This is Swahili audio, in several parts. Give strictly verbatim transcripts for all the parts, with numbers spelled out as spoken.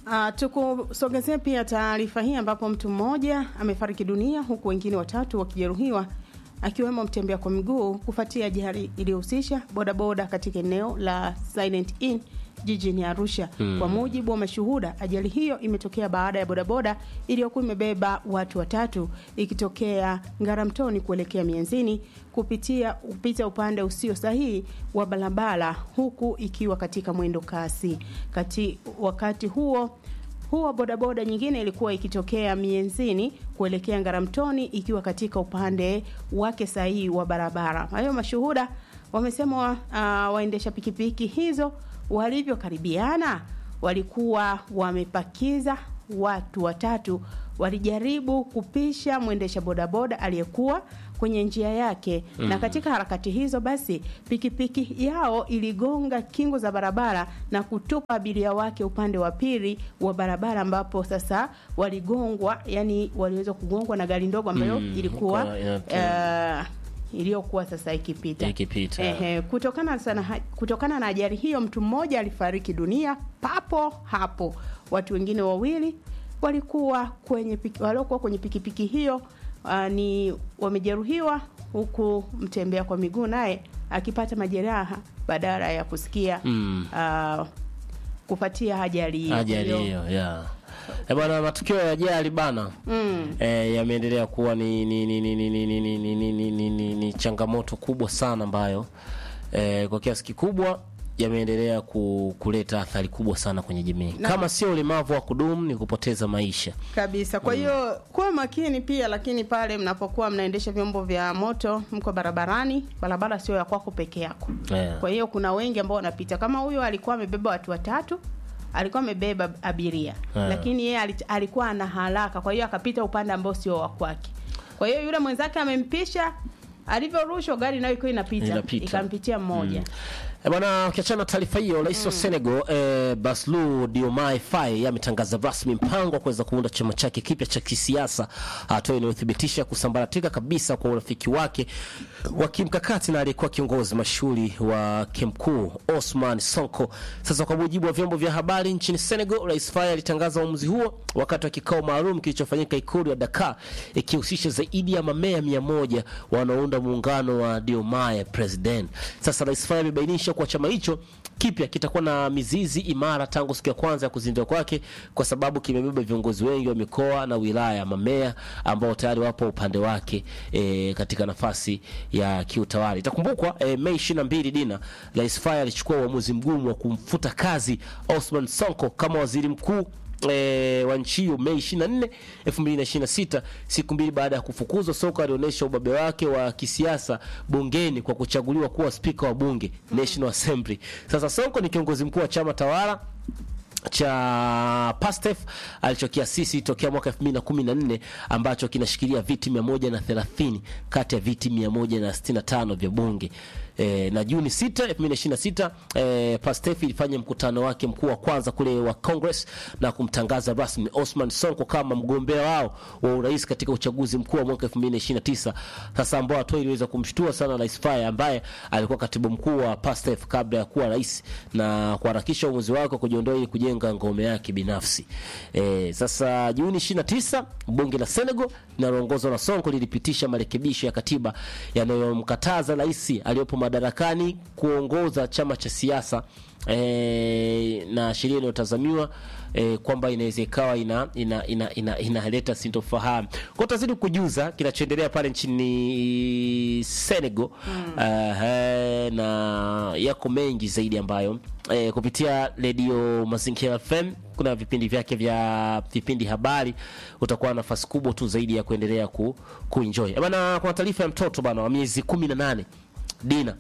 Uh, tukusogezea pia taarifa hii ambapo mtu mmoja amefariki dunia huku wengine watatu wakijeruhiwa akiwemo mtembea kwa miguu kufuatia ajali iliyohusisha bodaboda katika eneo la Silent Inn jijini Arusha. Hmm. Kwa mujibu wa mashuhuda, ajali hiyo imetokea baada ya bodaboda iliyokuwa imebeba watu watatu ikitokea Ngaramtoni kuelekea Mianzini kupitia kupita upande usio sahihi wa barabara huku ikiwa katika mwendo kasi. Kati wakati huo huo bodaboda nyingine ilikuwa ikitokea Mianzini kuelekea Ngaramtoni ikiwa katika upande wake sahihi wa barabara. Hayo mashuhuda wamesema uh, waendesha pikipiki hizo walivyokaribiana walikuwa wamepakiza watu watatu, walijaribu kupisha mwendesha bodaboda aliyekuwa kwenye njia yake. Mm. Na katika harakati hizo basi pikipiki yao iligonga kingo za barabara na kutupa abiria wake upande wa pili wa barabara ambapo sasa waligongwa, yani waliweza kugongwa na gari ndogo ambayo mm. ilikuwa uh, iliyokuwa sasa ikipita. Ikipita. Ehe, kutokana sana kutokana na ajali hiyo mtu mmoja alifariki dunia papo hapo. Watu wengine wawili walikuwa kwenye piki, waliokuwa kwenye pikipiki hiyo uh, ni wamejeruhiwa huku mtembea kwa miguu naye akipata majeraha badala ya kusikia mm. uh, kupatia ajali hiyo. Ajali hiyo, yeah. Eh bwana, matukio ya ajali bana mm. eh yameendelea kuwa ni ni ni ni ni ni ni ni ni ni ni ni ni changamoto kubwa sana ambayo eh kwa kiasi kikubwa yameendelea kuleta athari kubwa sana kwenye jamii. Kama sio ulemavu wa kudumu ni kupoteza maisha kabisa. Kwa hiyo mm. kuwa makini pia, lakini pale mnapokuwa mnaendesha vyombo vya moto mko barabarani, barabara sio ya kwako peke yako. Yeah. Kwa hiyo kuna wengi ambao wanapita. Kama huyo alikuwa amebeba watu watatu, alikuwa amebeba abiria. Yeah. Lakini yeye alikuwa ana haraka, kwa hiyo akapita upande ambao sio wa kwake. Kwa hiyo yule mwenzake amempisha, alivyorushwa gari nayo iko inapita, ikampitia mmoja. Mm. E bwana, ukiachana taarifa hiyo, rais wa mm. Senegal eh, Bassirou Diomaye Faye ametangaza rasmi mpango wa kuweza kuunda chama chake kipya cha kisiasa, hatua inayothibitisha kusambaratika kabisa kwa urafiki wake wa kimkakati na aliyekuwa kiongozi mashuhuri wa Kemku Ousmane Sonko. Sasa kwa mujibu wa vyombo vya habari nchini Senegal, rais Faye alitangaza uamuzi huo wakati wa kikao maalum kilichofanyika ikulu ya Dakar, ikihusisha zaidi ya mamea mia moja wanaounda muungano wa Diomaye President. Sasa rais Faye amebainisha kwa chama hicho kipya kitakuwa na mizizi imara tangu siku ya kwanza ya kuzinduliwa kwake, kwa sababu kimebeba viongozi wengi wa mikoa na wilaya, mamea ambao tayari wapo upande wake e, katika nafasi ya kiutawala. Itakumbukwa e, Mei ishirini na mbili Dina, rais Faye alichukua uamuzi mgumu wa kumfuta kazi Ousmane Sonko kama waziri mkuu E, wa nchi hiyo Mei ishirini na nne elfu mbili na ishirini na sita. Siku mbili baada ya kufukuzwa, Sonko alionyesha ubabe wake wa kisiasa bungeni kwa kuchaguliwa kuwa spika wa bunge National Assembly. Sasa Sonko ni kiongozi mkuu wa chama tawala cha Pastef alichokiasisi tokea mwaka elfu mbili na kumi na nne ambacho kinashikilia viti mia moja na thelathini kati ya viti mia moja na sitini na tano vya bunge. E, na Juni sita elfu mbili na ishirini na sita e, Pastef ilifanya mkutano wake mkuu wa kwanza kule wa Congress na kumtangaza rasmi Ousmane Sonko kama mgombea wao wa urais katika uchaguzi mkuu wa mwaka elfu mbili na ishirini na tisa. Sasa ambao hatua iliweza kumshtua sana rais Faye ambaye alikuwa katibu mkuu wa Pastef kabla ya kuwa rais, na kuharakisha uamuzi wake kujiondoa ili kujenga ngome yake binafsi. E, sasa Juni ishirini na tisa bunge la Senegal linaloongozwa na Sonko lilipitisha marekebisho ya katiba yanayomkataza rais aliyopo madarakani kuongoza chama cha siasa, e, na sheria inayotazamiwa e, kwamba inaweza ikawa ina ina ina ina inaleta sintofahamu. Kwa tazidi kujuza kinachoendelea pale nchini Senegal. Mm. Uh, na yako mengi zaidi ambayo e, kupitia Radio Mazingira F M kuna vipindi vyake vya vipindi habari, utakuwa na nafasi kubwa tu zaidi ya kuendelea ku kuenjoy. Bana, kuna taarifa ya mtoto bana wa miezi kumi na nane Dina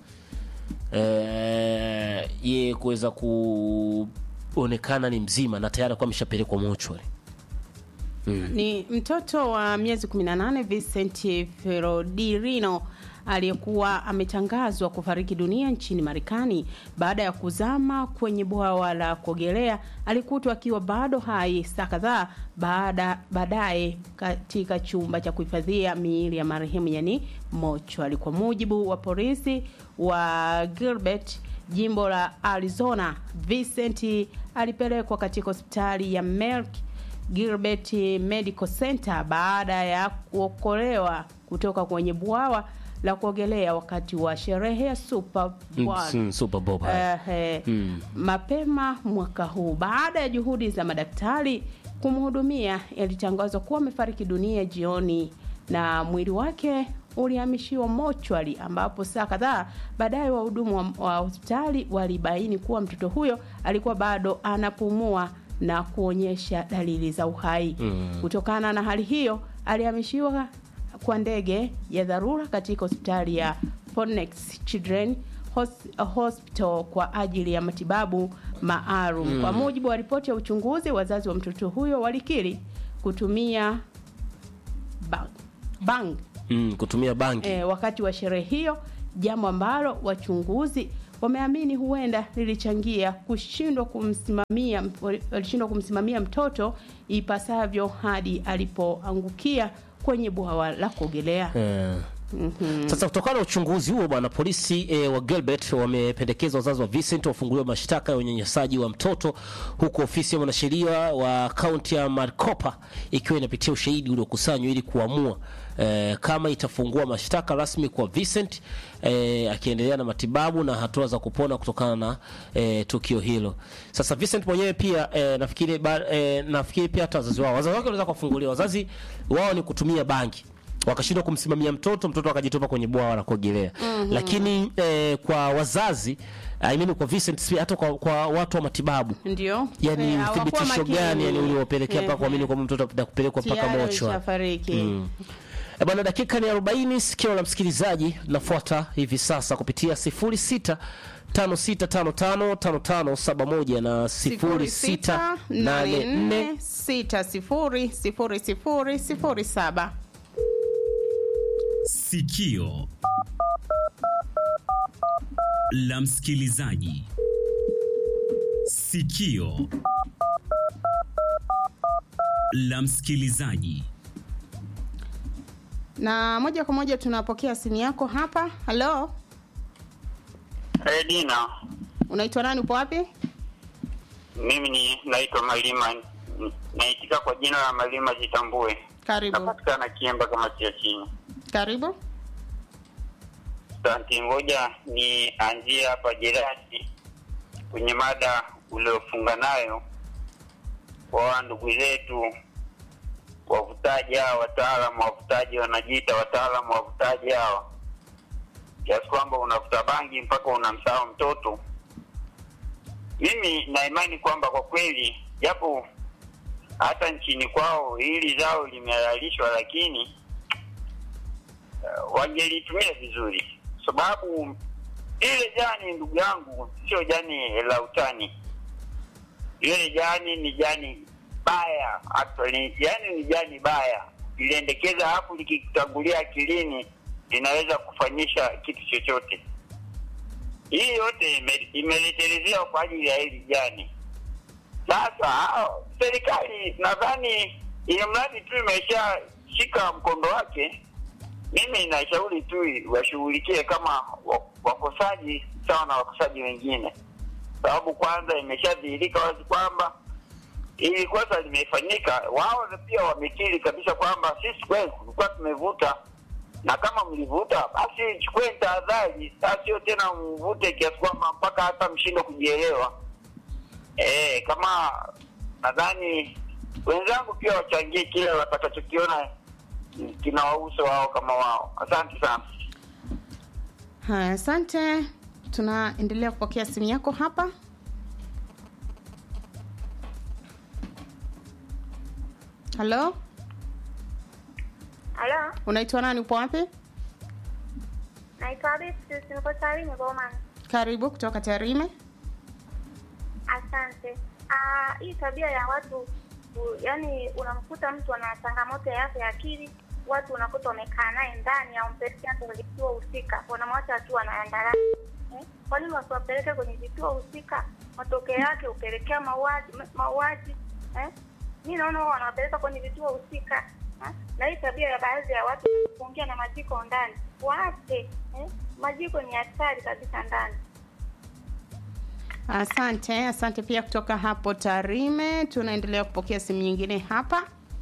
eh yeye kuweza kuonekana ni mzima na tayari kwa ameshapelekwa mochwari. Mm. Ni mtoto wa miezi kumi na nane Vincent Ferrodirino aliyekuwa ametangazwa kufariki dunia nchini Marekani baada ya kuzama kwenye bwawa la kuogelea. Alikutwa akiwa bado hai saa kadhaa baada baadaye katika chumba cha kuhifadhia miili ya marehemu, yani mochwari. Kwa mujibu wa polisi wa Gilbert jimbo la Arizona. Vincent alipelekwa katika hospitali ya Merck Gilbert Medical Center baada ya kuokolewa kutoka kwenye bwawa la kuogelea wakati wa sherehe ya Super Bowl, mm, Super Bowl. Uh, eh, mm. mapema mwaka huu. Baada ya juhudi za madaktari kumhudumia, yalitangazwa kuwa amefariki dunia jioni na mwili wake ulihamishiwa mochwari, ambapo saa kadhaa baadaye wahudumu wa, wa hospitali walibaini kuwa mtoto huyo alikuwa bado anapumua na kuonyesha dalili za uhai. Mm. Kutokana na hali hiyo, alihamishiwa kwa ndege ya dharura katika hospitali ya Phoenix Children Hospital kwa ajili ya matibabu maalum. Mm. Kwa mujibu wa ripoti ya uchunguzi, wazazi wa mtoto huyo walikiri kutumia bang, bang. Mm, kutumia bangi E, wakati wa sherehe hiyo, jambo ambalo wachunguzi wameamini huenda lilichangia kushindwa kumsimamia walishindwa kumsimamia mtoto ipasavyo hadi alipoangukia kwenye bwawa la kuogelea. Yeah. Mm-hmm. Sasa kutokana na uchunguzi huo bwana, polisi e, wa Gilbert wamependekeza wazazi wa Vincent wafunguliwe mashtaka ya unyanyasaji wa mtoto, huko ofisi ya mwanasheria wa kaunti ya Maricopa ikiwa inapitia ushahidi uliokusanywa ili kuamua e, kama itafungua mashtaka rasmi kwa Vincent e, akiendelea na matibabu na hatua za kupona kutokana na e, tukio hilo. Sasa Vincent mwenyewe pia e, nafikiri e, nafikiri pia hata wazazi wao wazazi wake wanaweza kufunguliwa. Wazazi wao ni kutumia bangi, wakashindwa kumsimamia mtoto, mtoto akajitupa kwenye bwawa la kuogelea. Mm-hmm. Lakini eh, kwa wazazi I mean kwa Vincent, hata kwa, kwa watu wa matibabu, ndio yani e, uthibitisho gani yani uliopelekea mpaka kuamini kwa mtoto kupelekwa mpaka mocho. Mm. E bwana, dakika ni arobaini. Sikio la msikilizaji nafuata hivi sasa kupitia sifuri sita tano sita tano tano tano tano saba moja na sifuri sita nane nne sita sifuri sifuri sifuri sifuri saba. Sikio la msikilizaji. Sikio la msikilizaji. Na moja kwa moja tunapokea simu yako hapa. Hello. Hey Dina. Unaitwa nani, upo wapi? Mimi ni naitwa Malima. Naitika kwa jina la Malima Jitambue. Karibu. Napatikana Kiemba kama tia chini. Karibu. Asante, ngoja ni anzie hapa jirani kwenye mada uliofunga nayo kwa ndugu zetu wavutaji hao, wataalamu wavutaji, wanajiita wataalamu wavutaji hao, kiasi kwamba unavuta bangi mpaka unamsahau mtoto. Mimi na imani kwamba kwa kweli, japo hata nchini kwao hili zao limehalalishwa, lakini uh, wangelitumia vizuri, sababu ile jani, ndugu yangu, sio jani la utani. Ile jani ni jani baya, actually yani ni jani baya. Iliendekeza hapo, likikutangulia akilini linaweza kufanyisha kitu chochote. Hii yote imeletelezwa kwa ajili ya hili jani. Sasa serikali nadhani ile mradi tu imesha shika mkondo wake, mimi ninashauri tu washughulikie kama wakosaji sawa na wakosaji wengine, sababu kwanza imeshadhihirika wazi kwamba ili kosa limefanyika. Wao pia wamekiri kabisa kwamba sisi kweli tulikuwa tumevuta, na kama mlivuta basi chukue tahadhari, sio tena mvute kiasi kwamba mpaka hata mshindo kujielewa. Eh, kama nadhani wenzangu pia wachangie kile watakachokiona kinawahusu wao kama wao. Asante sana. Ha, asante. Tunaendelea kupokea simu yako hapa. Hello? Hello? Unaitwa nani, upo wapi? Naitwa Beatrice, niko Tarime Boma. Karibu kutoka Tarime. Asante. Ah, hii tabia ya watu uh, yani unamkuta mtu ana changamoto ya afya ya akili, watu unakuta wamekaa naye ndani au mpeleke hata kwenye vituo husika, wanamwacha tu anaendelea. Eh? Kwa nini wasiwapeleke kwenye vituo husika? Matokeo yake upelekea mauaji, mauaji. Eh? Mimi naona wao wanawapeleka kwenye vituo husika. Eh? Na hii tabia ya baadhi ya watu kuongea na majiko ndani. Waache, eh? Majiko ni hatari kabisa ndani. Asante, asante pia kutoka hapo Tarime. Tunaendelea kupokea simu nyingine hapa.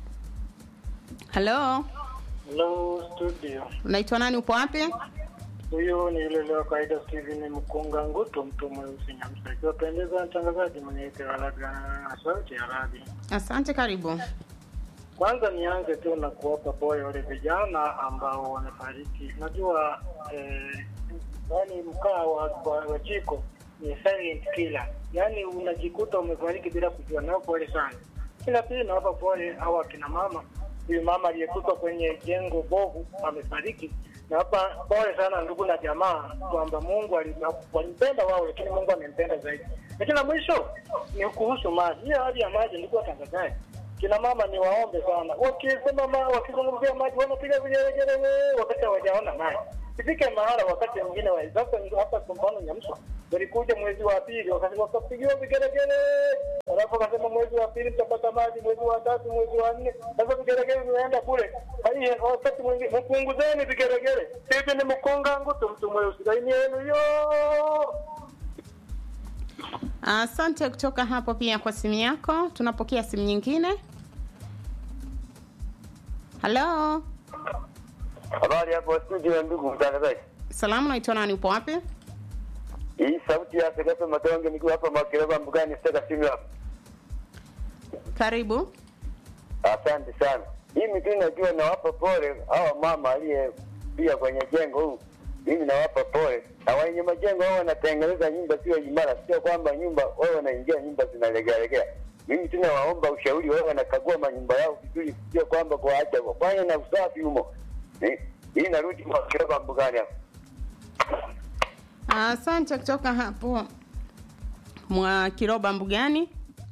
Hello. Hello studio. Unaitwa nani, upo wapi? Huyo ni yule leo kaida Steven Mkunga Nguto, mtu mweusi Nyamsa. Kiwapendeza mtangazaji mwenye itawalaga sauti ya radio. Asante, karibu. Kwanza nianze tu na kuwapa pole wale vijana ambao wamefariki. Najua eh, yani mkaa wa, wa, wa jiko ni silent killer. Yani unajikuta umefariki bila kujua, nao pole sana. Kila pili nawapa pole hawa kina mama. Huyu mama aliyekutwa kwenye jengo bovu amefariki. Na hapa pole sana ndugu na jamaa, kwamba Mungu alimpenda wao, lakini Mungu amempenda zaidi. Lakini la mwisho ni kuhusu maji. Hiyo hali ya maji ndio tangazaji. Kina mama ni waombe sana. Wakisema mama wakizungumzia maji wanapiga vigelegele wakati hawajaona maji. Ifike mahala wakati mwingine wa sasa hapa kwa mfano Nyamsa. Walikuja mwezi wa pili wakati wakapigiwa vigelegele. Alafu akasema mwezi wa pili mtapata maji, mwezi wa tatu, mwezi wa nne. Sasa vigelegele vinaenda kule. Hai wakati mwingine mpunguzeni vigelegele. Sisi ni Mkunga Nguto, mtu mweusi. Laini yenu yo. Asante kutoka hapo pia kwa simu yako. Tunapokea simu nyingine. Hello. Habari hapo studio ndugu mtangazaji. Salamu, naitwa nani, upo wapi? Hii sauti ya Segaso Matonge nikiwa hapa Makereba Mbugani sasa simu hapa. Karibu. Asante sana. Hii mimi najua nawapa pole hawa mama aliye pia kwenye jengo huu. Mimi nawapa pole. Na wenye majengo wao wanatengeneza nyumba sio imara, sio kwamba nyumba wao wanaingia nyumba zinalegalegea. Mimi tuna waomba ushauri, wao wanakagua manyumba yao vizuri, sio kwamba kuacha wafanye na usafi humo. Hii narudi kwa Makereba Mbugani hapa. Asante kutoka hapo mwa Kiroba Mbugani.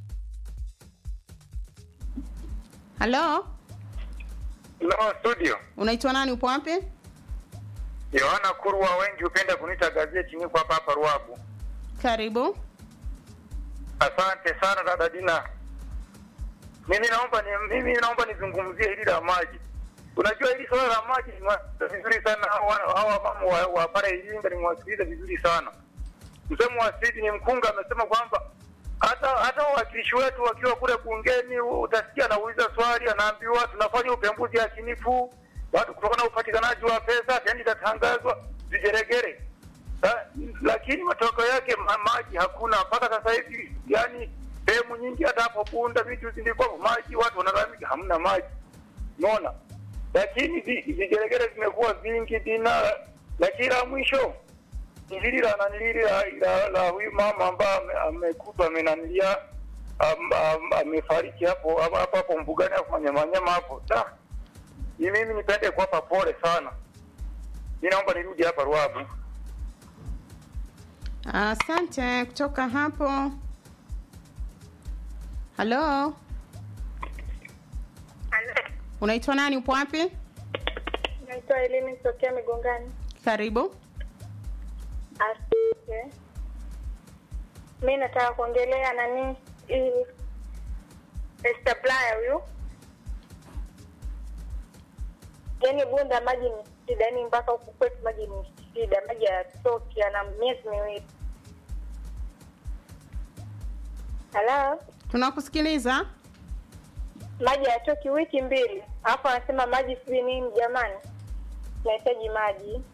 Hello. Hello studio. Unaitwa nani, upo wapi? Yohana Kurwa, wengi upenda kuniita gazeti, niko hapa hapa Ruabu. Karibu. Asante sana dada Dina. Mimi naomba ni mimi naomba nizungumzie hili la maji. Unajua hili swala la maji ni vizuri sana, hawa mama wa, wa pale Iringa ni mwasikiliza vizuri sana. Msemo wa Steve ni Mkunga amesema kwamba hata hata wawakilishi wetu wakiwa kule bungeni utasikia anauliza swali, anaambiwa tunafanya upembuzi yakinifu watu kutokana na upatikanaji wa pesa tena itatangazwa vigeregere. Lakini matokeo yake maji hakuna mpaka sasa hivi. Yani sehemu nyingi hata hapo Bunda vitu zilikuwa maji, watu wanalalamika hamna maji. Unaona? Lakini vigeregere vimekuwa vingi Dina. Lakini la mwisho nilila na nilila la, la huyu mama ambaye amekufa amenanilia amefariki hapo hapo hapo Mbugani hapo Manyama hapo. Da. Ni mimi nipende kuwapa pole sana. Mimi naomba nirudi hapa Ruabu. Asante kutoka hapo. Hello. Hello. Unaitwa nani, upo wapi? Naitwa Elini kutokea Migongani. Karibu. Asante. Mimi nataka kuongelea nani hii Establaya huyu. Yaani Bunda maji ni shida, yani mpaka huku kwetu maji ni shida, maji ya stoki na miezi miwili. Hello? Tunakusikiliza. Maji ya toki wiki mbili. Hapo anasema maji si nini jamani? Nahitaji maji.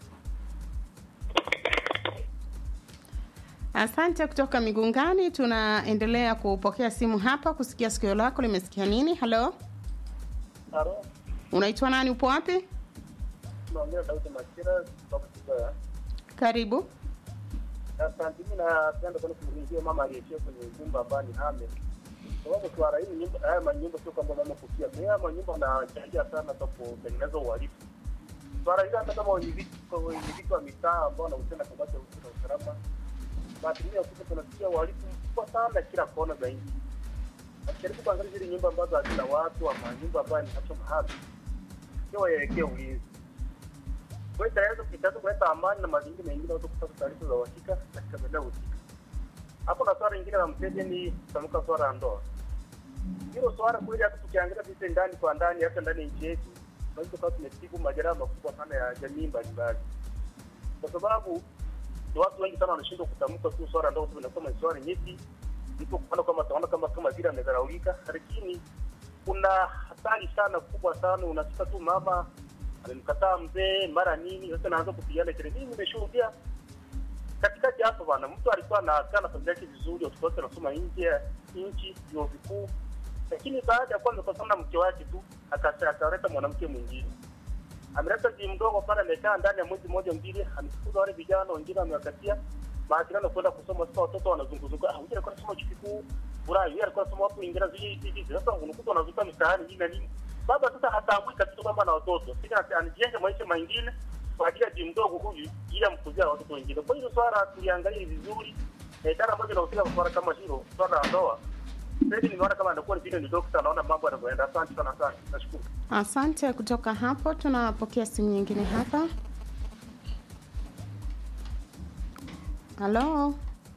Asante kutoka Migungani. Tunaendelea kupokea simu hapa kusikia sikio lako limesikia nini. Hello. Halo. Unaitwa nani, upo wapi? Naongea Daudi Makira kutoka Kigoma. Karibu. Asante. Mimi napenda sana kumzungumzia mama aliyeshia kwenye nyumba ambayo ni hame. Sababu swala hili nyumba haya manyumba sio kama mama kufia. Haya manyumba yanachangia sana kwa kutengeneza uhalifu. Swala hili hata kama wenye vitu kwa wenye vitu wa mitaa ambao wanahusiana na kubaki na usalama. Basi mimi nakuta tunasikia uhalifu kwa sana kila kona za nchi. Karibu kuangalia zile nyumba ambazo hazina watu ama nyumba ambazo ni hapo mahali. Sio yaelekea ulinzi. Kwa hiyo tayari tukitaka kuleta amani na mazingira mengine watu kupata taarifa za uhakika katika maeneo husika. Hapo na swala lingine la mteja ni tamka swala la ndoa. Hilo swala kweli hata tukiangalia sisi ndani kwa ndani hata ndani nchi yetu, tunaweza kuwa tumetibu majeraha makubwa sana ya jamii mbalimbali. Kwa sababu ni watu wengi sana wanashindwa kutamka tu swala ndogo tu, inakuwa ni swala nyeti, mtu kuona kama ataona kama kama vile amedharaulika, lakini kuna hatari sana kubwa sana. Unasikia tu mama amemkataa mzee mara nini, sasa naanza kupigana kile. Mimi nimeshuhudia katikati hapo bwana, mtu alikuwa anakaa na familia yake vizuri, watoto wake wanasoma nje ya nchi vyuo vikuu, lakini baada ya kwanza kusana mke wake tu akasha akaleta mwanamke mwingine, ameleta bibi mdogo pale, amekaa ndani ya mwezi mmoja mbili, amefukuza wale vijana wengine, amewakatia maadili kwenda kusoma. Sasa watoto wanazunguzunguka, ah, wengine alikuwa anasoma chuo kikuu Ulaya, yeye alikuwa anasoma hapo Uingereza hivi hivi. Sasa unakuta wanazuka mitaani nini na nini, baba sasa hatambui kabisa kwamba na watoto sasa anajenga maisha mengine kwa ajili ya bibi mdogo huyu, ili amkuzia watoto wengine. Kwa hiyo swala tuliangalie vizuri, eh, dara moja na usika kwa kama hilo swala la ndoa. Sasa nimeona kama anakuwa ni vile ni doctor, naona mambo yanavyoenda. Asante sana sana, nashukuru. Asante. Kutoka hapo tunapokea simu nyingine hapa. Halo.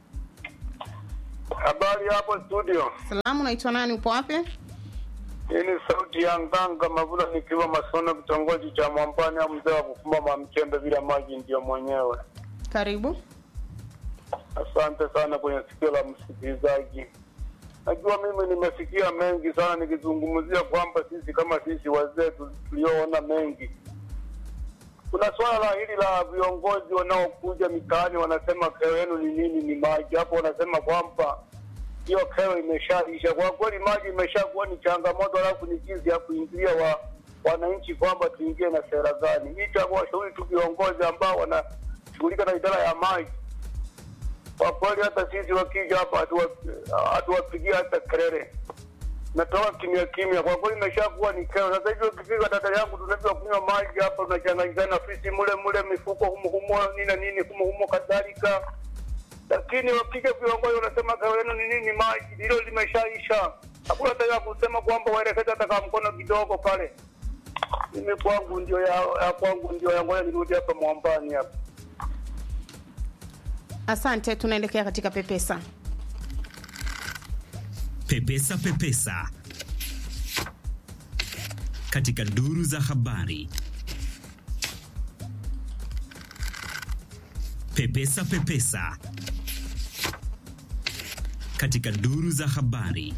Habari hapo studio. Salamu, unaitwa nani, upo wapi? Hii ni sauti ya Nganga Mavula nikiwa Masono, kitongoji cha Mwambani, au mzee wa kufumba mamchembe bila maji ndio mwenyewe. Karibu. Asante sana kwenye sikio la msikilizaji. Najua mimi nimesikia mengi sana nikizungumzia kwamba sisi kama sisi wazee tulioona mengi. Kuna swala la hili la viongozi wanaokuja mitaani wanasema kero yenu ni nini, ni maji. Hapo wanasema kwamba hiyo kero imeshaisha. Kwa kweli maji imeshakuwa ni changamoto, alafu ni jinsi ya kuingilia wa wananchi kwamba tuingie na sera gani. Hii kwa shauri tu viongozi ambao wanashughulika na idara ya maji. Kwa kweli hata sisi wakija hapa hatuwapigia hata kelele. Natoa kimya kimya. Kwa kweli imeshakuwa ni kero. Sasa hivi ukifika dada yangu tunavyokunywa maji hapa tunachanganyana fisi mule mule, mifuko humo humo nini na nini humo humo kadhalika. Lakini wakija viongozi wanasema kero yenu ni nini, maji. Hilo limeshaisha. Hakuna tena kusema kwamba waelekeza hata kama mkono kidogo pale. Mimi kwangu ndio ya, ya kwangu ndio ya, ngoja nirudi hapa Mwambani hapa. Asante. Tunaelekea katika Pepesa. Pepesa Pepesa katika duru za habari. Pepesa Pepesa katika duru za habari.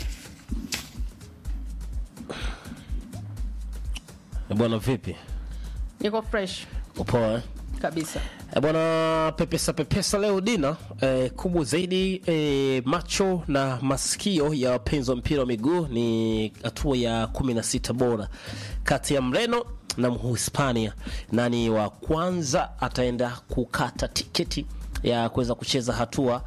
Bwana vipi? Niko fresh. Upo eh? Kabisa. E bwana, pepesa pepesa leo dina e, kubwa zaidi e, macho na masikio ya wapenzi wa mpira wa miguu ni hatua ya kumi na sita bora kati ya Mreno na Mhispania. Nani wa kwanza ataenda kukata tiketi ya kuweza kucheza hatua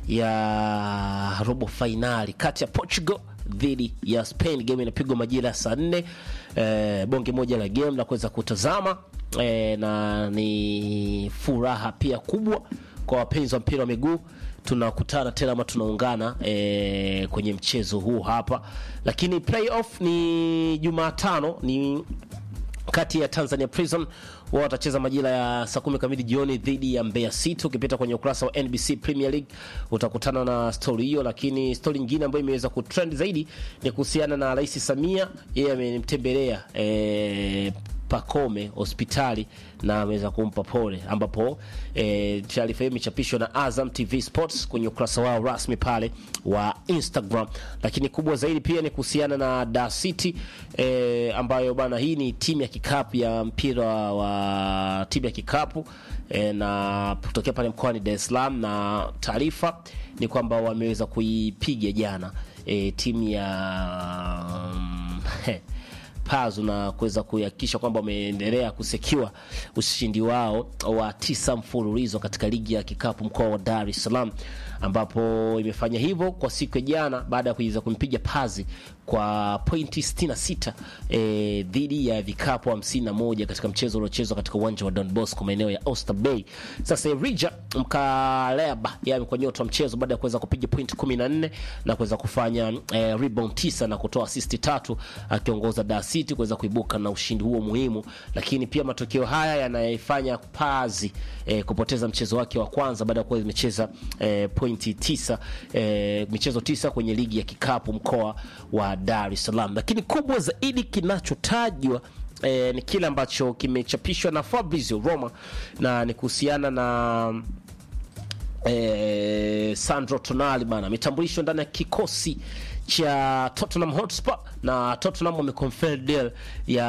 ya robo finali kati ya Portugal dhidi ya Spain. Game inapigwa majira ya saa nne. E, bonge moja la game la kuweza kutazama. E, na ni furaha pia kubwa kwa wapenzi wa mpira wa miguu. Tunakutana tena ama tunaungana e, kwenye mchezo huu hapa. Lakini playoff ni Jumatano, ni kati ya Tanzania Prison, wao watacheza majira ya saa kumi kamili jioni dhidi ya Mbeya City. Ukipita kwenye ukurasa wa N B C Premier League utakutana na story hiyo. Lakini story nyingine ambayo imeweza kutrend zaidi ni kuhusiana na Rais Samia. Yeye amemtembelea eh Pakome hospitali na ameweza kumpa pole, ambapo e, taarifa hii imechapishwa na Azam T V Sports kwenye ukurasa wao rasmi pale wa Instagram. Lakini kubwa zaidi pia ni kuhusiana na Dar City e, ambayo bana, hii ni timu ya kikapu ya mpira wa timu ya kikapu e, na kutokea pale mkoani Dar es Salaam, na taarifa ni kwamba wameweza kuipiga jana e, timu ya um, Pazu na kuweza kuhakikisha kwamba wameendelea kusekiwa ushindi wao wa tisa mfululizo katika ligi ya kikapu mkoa wa Dar es Salaam, ambapo imefanya hivyo kwa siku ya jana baada ya kuweza kumpiga Pazi kwa pointi sitini na sita e, dhidi ya vikapu hamsini na moja katika mchezo uliochezwa katika uwanja wa Don Bosco maeneo ya Oyster Bay. Sasa Rija Mkaleba yeye amekuwa nyota wa mchezo baada ya kuweza kupiga pointi kumi na nne na kuweza kufanya e, rebound tisa na kutoa assist tatu, akiongoza Dar City kuweza kuibuka na ushindi huo muhimu. Lakini pia matokeo haya yanayofanya Pazi e, kupoteza mchezo wake wa kwanza baada ya kuwa imecheza e, pointi tisa e, michezo tisa kwenye ligi ya kikapu mkoa wa Dar es Salaam. Lakini kubwa zaidi kinachotajwa e, ni kile ambacho kimechapishwa na Fabrizio Roma, na ni kuhusiana na eh, Sandro Tonali bana ametambulishwa ndani ya kikosi cha Tottenham Hotspur, na Tottenham wameconfirm deal ya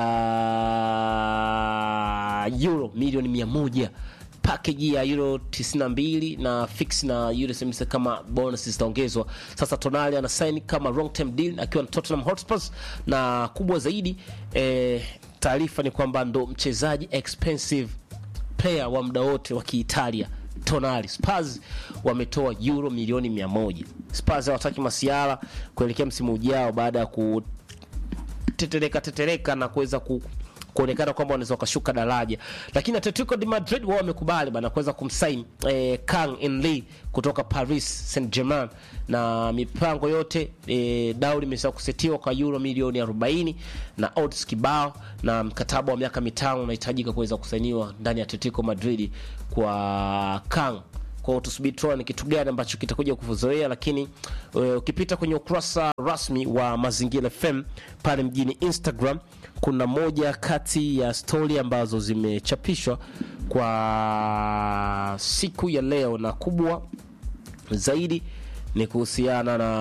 euro milioni mia moja, package ya euro tisini na mbili na fix na euro semisa kama bonus zitaongezwa. Sasa Tonali ana sign kama long term deal akiwa na Tottenham Hotspur, na kubwa zaidi eh, taarifa ni kwamba ndo mchezaji expensive player wa muda wote wa Kiitalia. Tonali Spurs wametoa euro milioni mia moja. Spurs hawataki masiara kuelekea msimu ujao baada ya kutetereka tetereka na kuweza ku kuonekana kwamba wanaweza kushuka daraja, lakini Atletico de Madrid wao wamekubali bana kuweza kumsign eh, Kang In Lee kutoka Paris Saint-Germain, na mipango yote eh, dauli imesha kusetiwa kwa euro milioni arobaini na odds kibao, na mkataba wa miaka mitano unahitajika kuweza kusainiwa ndani ya Atletico Madrid kwa Kang. Kwa tusubiri tuone ni kitu gani ambacho kitakuja kufuzoea, lakini uh, ukipita kwenye ukurasa rasmi wa Mazingira F M pale mjini Instagram, kuna moja kati ya story ambazo zimechapishwa kwa siku ya leo, na kubwa zaidi ni kuhusiana na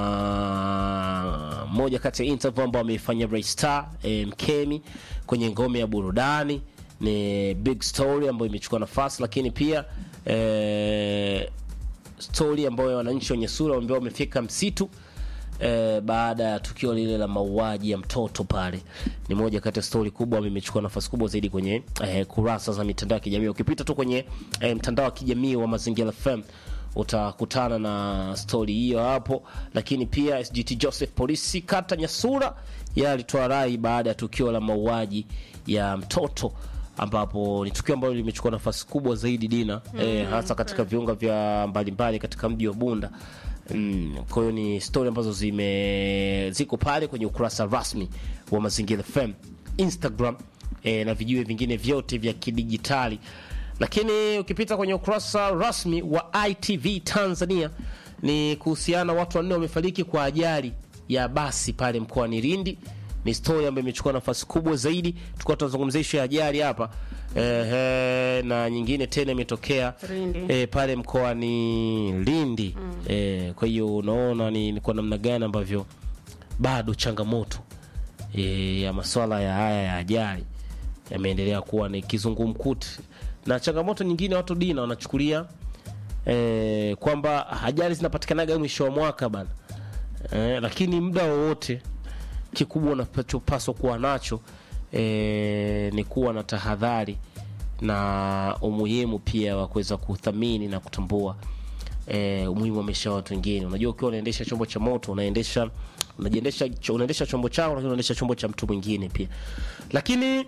moja kati ya interview ambayo ameifanya Ray Star eh, Mkemi kwenye ngome ya burudani. Ni big story ambayo imechukua nafasi, lakini pia eh, story ambayo wananchi wenye sura ambao wamefika msitu eh, baada ya tukio lile la mauaji ya mtoto pale. Ni moja kati ya story kubwa ambayo imechukua nafasi kubwa zaidi kwenye eh, kurasa za mitandao ya kijamii. Ukipita tu kwenye eh, mtandao wa kijamii wa Mazingira F M utakutana na story hiyo hapo. Lakini pia S G T Joseph polisi kata Nyasura yeye alitoa rai baada ya tukio la mauaji ya mtoto, ambapo ni tukio ambalo limechukua nafasi kubwa zaidi Dina, mm, eh, hasa katika viunga vya mbalimbali katika mji wa Bunda. Mm, kwa hiyo ni story ambazo zime ziko pale kwenye ukurasa rasmi wa Mazingira F M Instagram, eh, na vijue vingine vyote vya kidijitali. Lakini ukipita kwenye ukurasa rasmi wa I T V Tanzania ni kuhusiana watu wanne wamefariki kwa ajali ya basi pale mkoani Lindi. Ni story ambayo imechukua nafasi kubwa zaidi. Tulikuwa tunazungumzia ajali hapa eh, na nyingine tena imetokea eh, pale mkoani Lindi. Mm. Eh, kwa hiyo unaona ni, ni kwa namna gani ambavyo bado changamoto eh, ya masuala ya haya ya ajali yameendelea kuwa ni kizungumkuti. Na changamoto nyingine watu Dina wanachukulia eh, kwamba ajali zinapatikanaga mwisho wa mwaka bana. Eh, lakini muda wowote kikubwa unachopaswa kuwa nacho e, ni kuwa na tahadhari na umuhimu pia wa kuweza kuthamini na kutambua e, umuhimu wa maisha ya watu wengine. Unajua ukiwa unaendesha chombo cha moto, unaendesha unajiendesha unaendesha chombo chako, lakini unaendesha chombo cha mtu mwingine pia. Lakini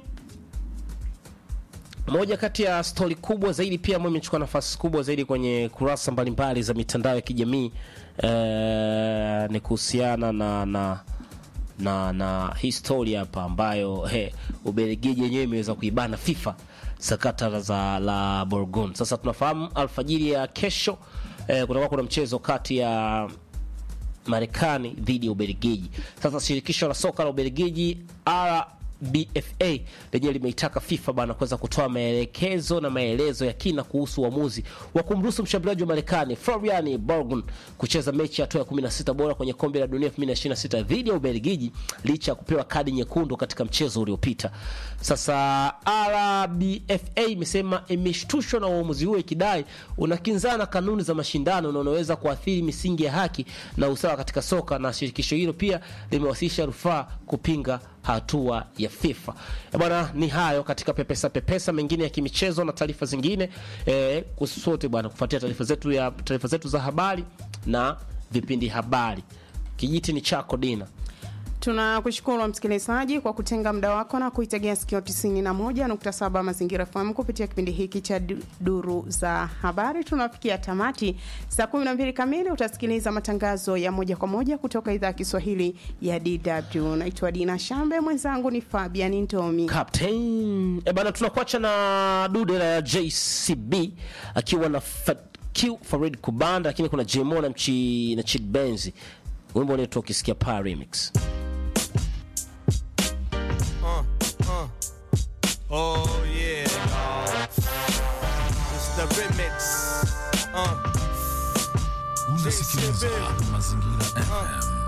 moja kati ya story kubwa zaidi pia ambayo imechukua nafasi kubwa zaidi kwenye kurasa mbalimbali za mitandao ya kijamii e, ni kuhusiana na na na na historia hapa ambayo he, Ubelgiji yenyewe imeweza kuibana FIFA sakata za la Borgon. Sasa tunafahamu alfajiri ya kesho eh, kutakuwa kuna mchezo kati ya Marekani dhidi ya Ubelgiji. Sasa shirikisho la soka la Ubelgiji R B F A lenyewe limeitaka FIFA bana kuweza kutoa maelekezo na maelezo ya kina kuhusu uamuzi wa kumruhusu mshambuliaji wa Marekani Florian Borgon kucheza mechi ya hatua ya kumi na sita bora kwenye kombe la dunia elfu mbili ishirini na sita dhidi ya Ubelgiji licha ya kupewa kadi nyekundu katika mchezo uliopita. Sasa R B F A imesema imeshtushwa na uamuzi huo, ikidai unakinzana kanuni za mashindano na unaweza kuathiri misingi ya haki na usawa katika soka, na shirikisho hilo pia limewasilisha rufaa kupinga hatua ya FIFA. E bwana, ni hayo katika pepesa pepesa mengine ya kimichezo na taarifa zingine. Eh, kusote bwana kufuatia taarifa zetu ya taarifa zetu za habari na vipindi habari. Kijiti ni chako Dina. Tunakushukuru msikilizaji kwa kutenga muda wako na kuitegea sikio tisini na moja nukta saba Mazingira F M kupitia kipindi hiki cha duru za habari. Tunafikia tamati. Saa kumi na mbili kamili utasikiliza matangazo ya moja kwa moja kutoka idhaa ya Kiswahili ya D W. Naitwa Dina Shambe, mwenzangu ni Fabian Ntomi. Captain. E bana, tunakuacha na dude la J C B akiwa na Q Farid Kubanda, lakini kuna Jemo na mchi na Chid Benzi. Wimbo unaitwa Ukisikia Pa Remix. Oh yeah, uh, it's the remix. Uh. unasikiliza Mazingira F M.